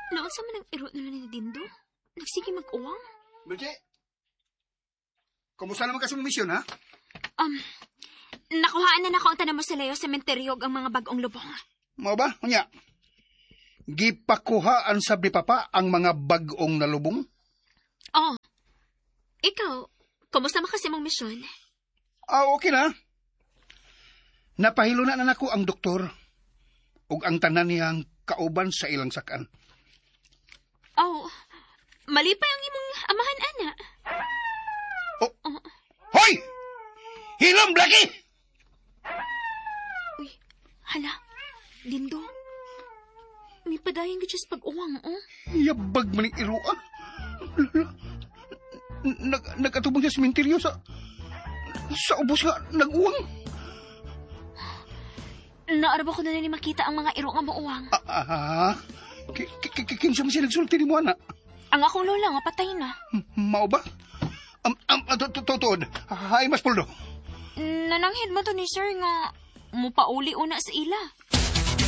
Noon sa manang iro na ni Dindo, nagsige mag-uwang. Belche, kumusta naman kasi mong misyon, ha? Nakuhaan na nako ang tanan mo sa Leo Sementeryo ang mga bagong lubong. Mao ba? Unya. Gipakuhaan sa Papa ang mga bagong nalubong? Oh, ikaw, kumusta man kasi mong misyon? Okay na. Napahilo na nako ang doktor ug ang tanan niyang kauban sa ilang sakan. Oh, malipay ang imong amahan, ana. Oh. Hoy! Hilom, lagi! Uy, hala, Dindo. May padayon ka just pag-uwang, oh. Yabag maning iruan. Nag-atubang sa sementeryo sa ubos nga nag-uwang. Naaraba ko na ni makita ang mga iro nga mauwang. Kinsa man siya nagsulti ni mo, ana? Ang akong lola nga patay na. Mao ba? Tuod. Hay, mas puldo. Nananghid mo to ni sir nga mupauli una sa ila.